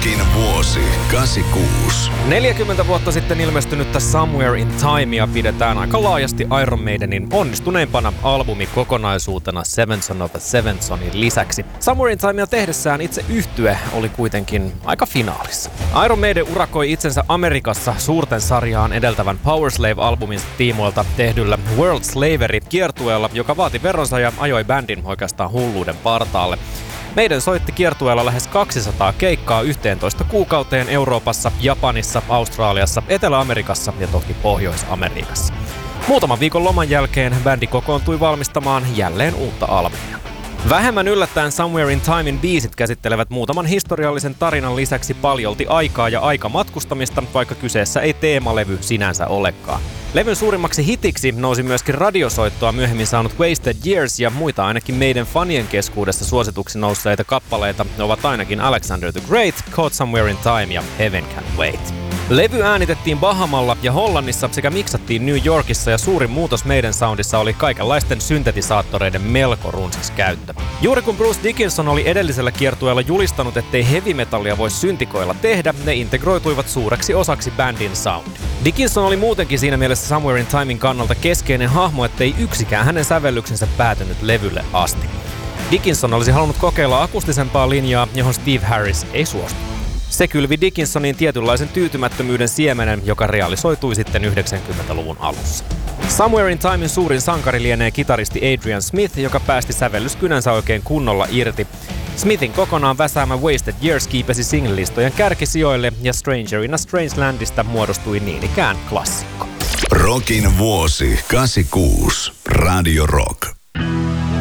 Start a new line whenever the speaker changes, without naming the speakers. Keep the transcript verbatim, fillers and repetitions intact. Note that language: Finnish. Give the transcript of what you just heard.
Rockin vuosi kahdeksankymmentäkuusi.
neljäkymmentä vuotta sitten ilmestynyttä Somewhere in Timea pidetään aika laajasti Iron Maidenin onnistuneimpana albumikokonaisuutena Seven Son of a Seven Sonin lisäksi. Somewhere in Timea tehdessään itse yhtye oli kuitenkin aika finaalissa. Iron Maiden urakoi itsensä Amerikassa suurten sarjaan edeltävän Powerslave-albumin tiimoilta tehdyllä World Slavery-kiertueella, joka vaati veronsa ja ajoi bändin oikeastaan hulluuden partaalle. Meidän soitti kiertueella lähes kaksisataa keikkaa yhteentoista kuukauteen Euroopassa, Japanissa, Australiassa, Etelä-Amerikassa ja toki Pohjois-Amerikassa. Muutaman viikon loman jälkeen bändi kokoontui valmistamaan jälleen uutta albumia. Vähemmän yllättäen Somewhere in Timen biisit käsittelevät muutaman historiallisen tarinan lisäksi paljolti aikaa ja aikamatkustamista, vaikka kyseessä ei teemalevy sinänsä olekaan. Levyn suurimmaksi hitiksi nousi myöskin radiosoittoa myöhemmin saanut Wasted Years, ja muita ainakin meidän fanien keskuudessa suosituksi nousseita kappaleita ovat ainakin Alexander the Great, Caught Somewhere in Time ja Heaven Can Wait. Levy äänitettiin Bahamalla ja Hollannissa sekä miksattiin New Yorkissa, ja suurin muutos meidän soundissa oli kaikenlaisten syntetisaattoreiden melko runsas käyttö. Juuri kun Bruce Dickinson oli edellisellä kiertueella julistanut, ettei heavy metallia voi syntikoilla tehdä, ne integroituivat suureksi osaksi bändin sound. Dickinson oli muutenkin siinä mielessä Somewhere in Timen kannalta keskeinen hahmo, ettei yksikään hänen sävellyksensä päätynyt levylle asti. Dickinson olisi halunnut kokeilla akustisempaa linjaa, johon Steve Harris ei suostunut. Se kylvi Dickinsonin tietynlaisen tyytymättömyyden siemenen, joka realisoitui sitten yhdeksänkymmentäluvun alussa. Somewhere in Timen suurin sankari lienee kitaristi Adrian Smith, joka päästi sävellyskynänsä oikein kunnolla irti. Smithin kokonaan väsäämä Wasted Years kiipesi single-listojen kärkisijoille, ja Stranger in a Strange Landista muodostui niin ikään klassikko.
Rockin vuosi kahdeksankymmentäkuusi. Radio Rock.